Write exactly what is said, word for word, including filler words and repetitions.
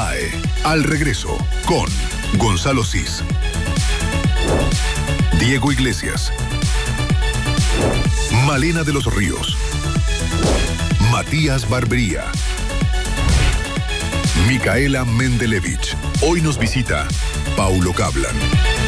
AE. Al regreso, con Gonzalo Cis, Diego Iglesias, Malena de los Ríos, Matías Barbería, Micaela Mendelevich. Hoy nos visita Paulo Cablan.